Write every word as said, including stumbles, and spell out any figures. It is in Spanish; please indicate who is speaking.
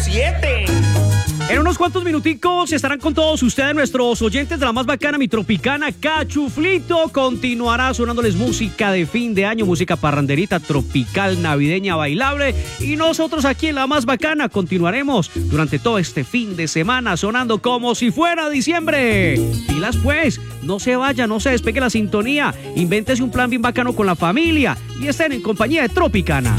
Speaker 1: siete.
Speaker 2: En unos cuantos minuticos estarán con todos ustedes nuestros oyentes de la más bacana, mi tropicana. Cachuflito continuará sonándoles música de fin de año, música parranderita, tropical, navideña, bailable. Y nosotros aquí en la más bacana continuaremos durante todo este fin de semana sonando como si fuera diciembre. Pilas pues, no se vaya, no se despegue la sintonía. Invéntese un plan bien bacano con la familia y estén en compañía de Tropicana.